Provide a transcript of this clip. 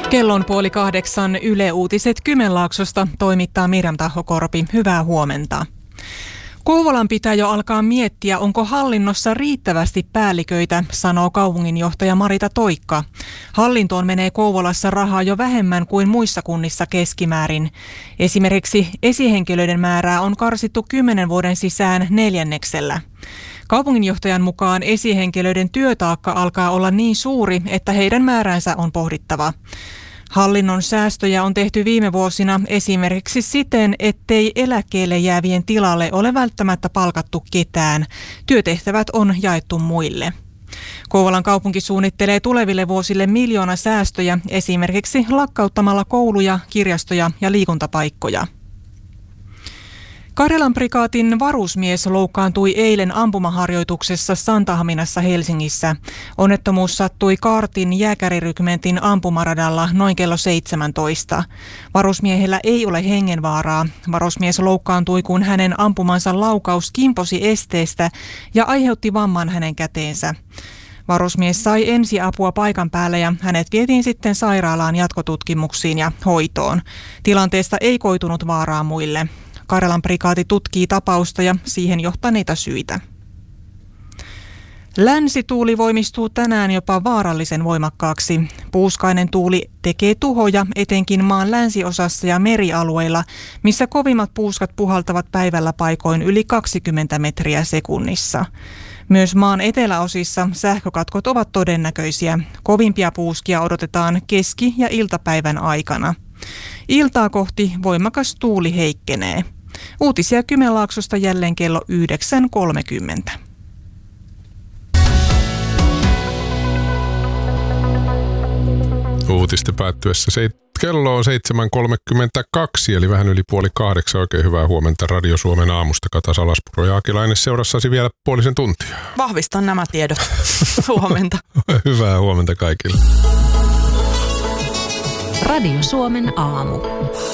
Kello on 7:30 Yle Uutiset Kymenlaaksosta, toimittaa Miriam Tahokorpi. Hyvää huomenta. Kouvolan pitää jo alkaa miettiä, onko hallinnossa riittävästi päälliköitä, sanoo kaupunginjohtaja Marita Toikka. Hallintoon menee Kouvolassa rahaa jo vähemmän kuin muissa kunnissa keskimäärin. Esimerkiksi esihenkilöiden määrää on karsittu 10 vuoden sisään 4. Kaupunginjohtajan mukaan esihenkilöiden työtaakka alkaa olla niin suuri, että heidän määränsä on pohdittava. Hallinnon säästöjä on tehty viime vuosina esimerkiksi siten, ettei eläkkeelle jäävien tilalle ole välttämättä palkattu ketään. Työtehtävät on jaettu muille. Kouvolan kaupunki suunnittelee tuleville vuosille miljoona säästöjä esimerkiksi lakkauttamalla kouluja, kirjastoja ja liikuntapaikkoja. Karjalan prikaatin varusmies loukkaantui eilen ampumaharjoituksessa Santahaminassa Helsingissä. Onnettomuus sattui Kaartin jääkärirykmentin ampumaradalla noin kello 17. Varusmiehellä ei ole hengenvaaraa. Varusmies loukkaantui, kun hänen ampumansa laukaus kimposi esteestä ja aiheutti vamman hänen käteensä. Varusmies sai ensiapua paikan päällä ja hänet vietiin sitten sairaalaan jatkotutkimuksiin ja hoitoon. Tilanteesta ei koitunut vaaraa muille. Karjalan prikaati tutkii tapausta ja siihen johtaneita syitä. Länsituuli voimistuu tänään jopa vaarallisen voimakkaaksi. Puuskainen tuuli tekee tuhoja etenkin maan länsiosassa ja merialueilla, missä kovimmat puuskat puhaltavat päivällä paikoin yli 20 metriä sekunnissa. Myös maan eteläosissa sähkökatkot ovat todennäköisiä. Kovimpia puuskia odotetaan keski- ja iltapäivän aikana. Iltaa kohti voimakas tuuli heikkenee. Uutisia Kymenlaaksosta jälleen kello 9.30. Uutisten päättyessä kello on 7.32, eli vähän yli 7:30. Oikein hyvää huomenta Radio Suomen aamusta. Kata Salaspuro ja Akilainen seurassasi vielä puolisen tuntia. Vahvistan nämä tiedot. Huomenta. Hyvää huomenta kaikille. Radio Suomen aamu.